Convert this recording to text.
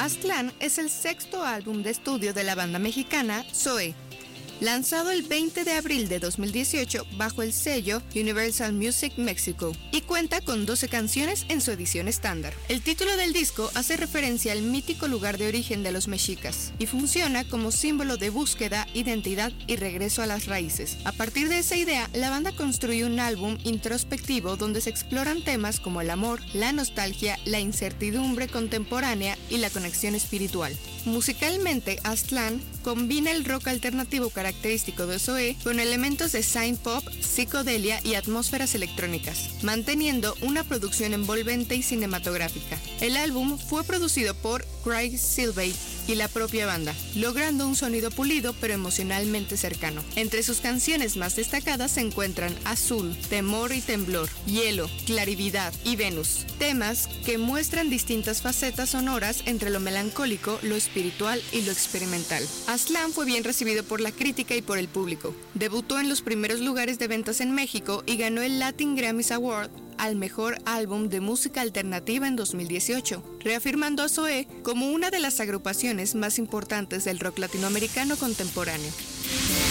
Aztlán es el sexto álbum de estudio de la banda mexicana Zoé, lanzado el 20 de abril de 2018 bajo el sello Universal Music Mexico, y cuenta con 12 canciones en su edición estándar. El título del disco hace referencia al mítico lugar de origen de los mexicas y funciona como símbolo de búsqueda, identidad y regreso a las raíces. A partir de esa idea, la banda construyó un álbum introspectivo donde se exploran temas como el amor, la nostalgia, la incertidumbre contemporánea y la conexión espiritual. Musicalmente, Aztlán combina el rock alternativo característico de Zoé con elementos de synth pop, psicodelia y atmósferas electrónicas, manteniendo una producción envolvente y cinematográfica. El álbum fue producido por Craig Silvey y la propia banda, logrando un sonido pulido pero emocionalmente cercano. Entre sus canciones más destacadas se encuentran Azul, Temor y Temblor, Hielo, Clarividad y Venus, temas que muestran distintas facetas sonoras entre lo melancólico, lo espiritual y lo experimental. Aztlán fue bien recibido por la crítica y por el público. Debutó en los primeros lugares de ventas en México y ganó el Latin Grammys Award al mejor álbum de música alternativa en 2018, reafirmando a Zoé como una de las agrupaciones más importantes del rock latinoamericano contemporáneo.